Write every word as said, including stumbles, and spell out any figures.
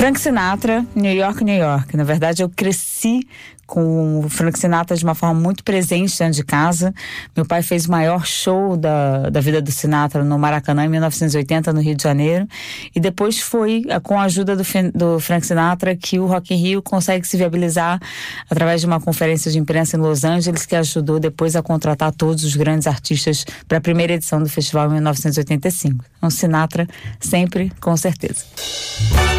Frank Sinatra, New York, New York. Na verdade, eu cresci com o Frank Sinatra de uma forma muito presente dentro de casa. Meu pai fez o maior show da, da vida do Sinatra no Maracanã em mil novecentos e oitenta, no Rio de Janeiro, e depois foi com a ajuda do, do Frank Sinatra que o Rock in Rio consegue se viabilizar através de uma conferência de imprensa em Los Angeles, que ajudou depois a contratar todos os grandes artistas para a primeira edição do festival em mil novecentos e oitenta e cinco. Então, Sinatra sempre, com certeza.